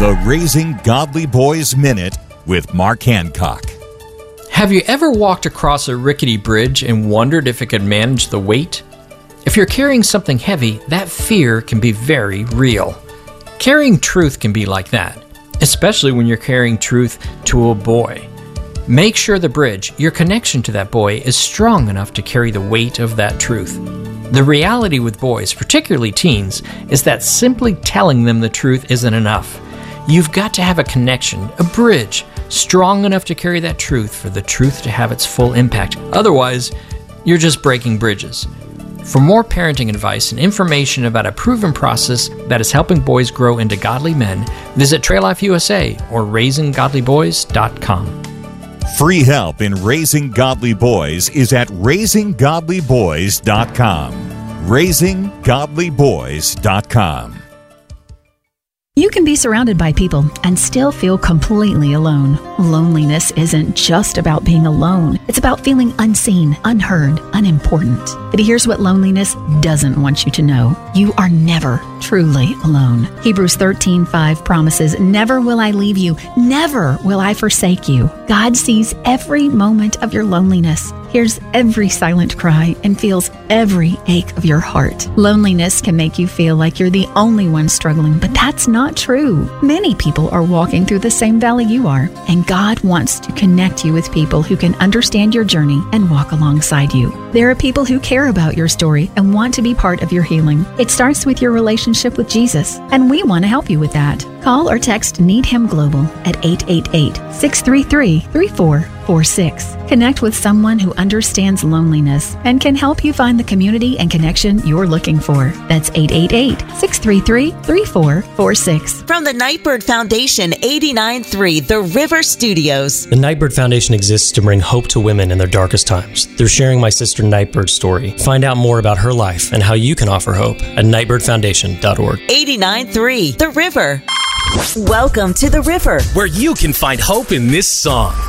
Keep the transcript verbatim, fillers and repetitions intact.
The Raising Godly Boys Minute with Mark Hancock. Have you ever walked across a rickety bridge and wondered if it could manage the weight? If you're carrying something heavy, that fear can be very real. Carrying truth can be like that, especially when you're carrying truth to a boy. Make sure the bridge, your connection to that boy, is strong enough to carry the weight of that truth. The reality with boys, particularly teens, is that simply telling them the truth isn't enough. You've got to have a connection, a bridge, strong enough to carry that truth for the truth to have its full impact. Otherwise, you're just breaking bridges. For more parenting advice and information about a proven process that is helping boys grow into godly men, visit Trail Life U S A or raising godly boys dot com. Free help in raising godly boys is at raising godly boys dot com. raising godly boys dot com. You can be surrounded by people and still feel completely alone. Loneliness isn't just about being alone. It's about feeling unseen, unheard, unimportant. But here's what loneliness doesn't want you to know. You are never truly alone. Hebrews thirteen five promises, "Never will I leave you. Never will I forsake you." God sees every moment of your loneliness, hears every silent cry, and feels every ache of your heart. Loneliness can make you feel like you're the only one struggling, but that's not true. Many people are walking through the same valley you are, and God wants to connect you with people who can understand your journey and walk alongside you. There are people who care about your story and want to be part of your healing. It starts with your relationship with Jesus, and we want to help you with that. Call or text Need Him Global at eight eight eight, six three three, three four four six. Connect with someone who understands loneliness and can help you find the community and connection you're looking for. That's eight eight eight, six three three, three four four six. From the Nightbird Foundation, eighty-nine point three The River Studios. The Nightbird Foundation exists to bring hope to women in their darkest times. Through sharing my sister Nightbird's story, find out more about her life and how you can offer hope at nightbird foundation dot org. eighty-nine point three The River. Welcome to The River, where you can find hope in this song.